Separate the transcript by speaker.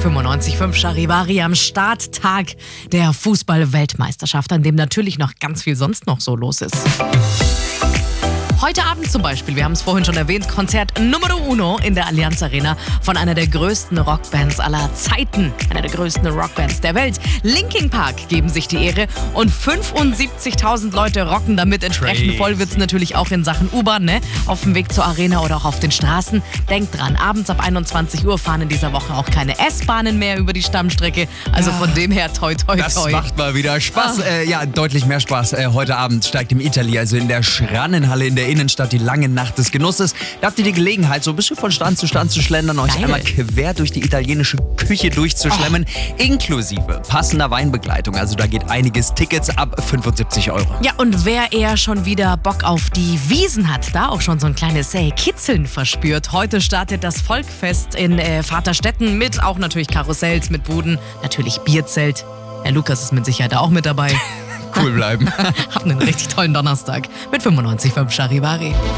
Speaker 1: 95.5 Charivari am Starttag der Fußball-Weltmeisterschaft, an dem natürlich noch ganz viel sonst noch so los ist. Heute Abend zum Beispiel, wir haben es vorhin schon erwähnt, Konzert Numero Uno in der Allianz Arena von einer der größten Rockbands aller Zeiten, einer der größten Rockbands der Welt. Linkin Park geben sich die Ehre und 75.000 Leute rocken damit. Entsprechend voll wird es natürlich auch in Sachen U-Bahn, ne? Auf dem Weg zur Arena oder auch auf den Straßen. Denkt dran, abends ab 21 Uhr fahren in dieser Woche auch keine S-Bahnen mehr über die Stammstrecke. Also von dem her toi toi toi.
Speaker 2: Das macht mal wieder Spaß. Deutlich mehr Spaß. Heute Abend steigt im Italy, also in der Schrannenhalle in der Innenstadt, die lange Nacht des Genusses. Da habt ihr die Gelegenheit, so ein bisschen von Stand zu Stand zu schlendern, euch einmal quer durch die italienische Küche durchzuschlemmen, inklusive passender Weinbegleitung. Also da geht einiges. Tickets ab 75 €.
Speaker 1: Ja, und wer eher schon wieder Bock auf die Wiesen hat, da auch schon so ein kleines Kitzeln verspürt. Heute startet das Volkfest in Vaterstetten mit auch natürlich Karussells, mit Buden, natürlich Bierzelt. Herr Lukas ist mit Sicherheit auch mit dabei.
Speaker 2: Cool bleiben.
Speaker 1: Habt einen richtig tollen Donnerstag mit 95.5 Charivari.